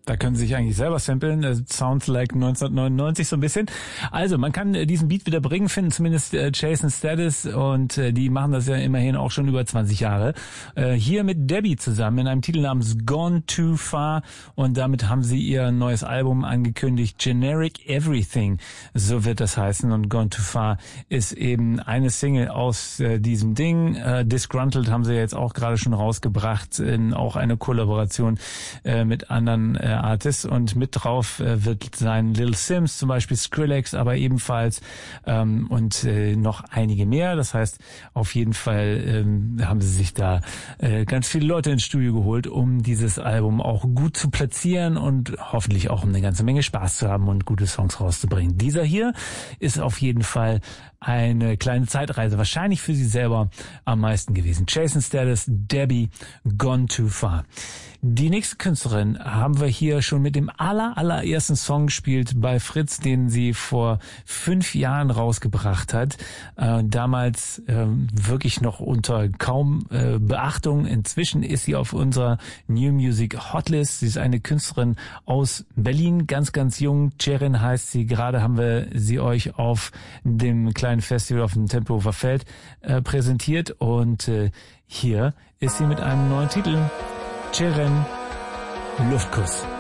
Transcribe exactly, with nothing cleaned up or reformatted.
Da können Sie sich eigentlich selber samplen. Das sounds like neunzehnhundertneunundneunzig so ein bisschen. Also, man kann äh, diesen Beat wieder bringen, finden zumindest äh, Chase and Status, und äh, die machen das ja immerhin auch schon über zwanzig Jahre. Äh, hier mit Debbie zusammen in einem Titel namens Gone Too Far, und damit haben sie ihr neues Album angekündigt, Generic Everything, so wird das heißen, und Gone Too Far ist eben eine Single aus äh, diesem Ding. Äh, Disgruntled haben sie jetzt auch gerade schon rausgebracht, in auch eine Kollaboration äh, mit anderen äh, Artists, und mit drauf äh, wird sein Lil Sims, zum Beispiel Skrillex, aber ebenfalls ähm, und äh, noch einige mehr. Das heißt, auf jeden Fall ähm, haben sie sich da äh, ganz viele Leute ins Studio geholt, um dieses Album auch gut zu platzieren und hoffentlich auch um eine ganze Menge Spaß zu haben und gute Songs rauszubringen. Dieser hier ist auf jeden Fall eine kleine Zeitreise, wahrscheinlich für sie selber am meisten gewesen. Chase and Status, Debbie, Gone Too Far. Die nächste Künstlerin haben wir hier schon mit dem aller, allerersten Song gespielt bei Fritz, den sie vor fünf Jahren rausgebracht hat. Äh, damals äh, wirklich noch unter kaum äh, Beachtung. Inzwischen ist sie auf unserer New Music Hotlist. Sie ist eine Künstlerin aus Berlin, ganz, ganz jung. Cherin heißt sie. Gerade haben wir sie euch auf dem kleinen Festival auf dem Tempelhofer Feld äh, präsentiert. Und äh, hier ist sie mit einem neuen Titel. Cherin, Luftkuss.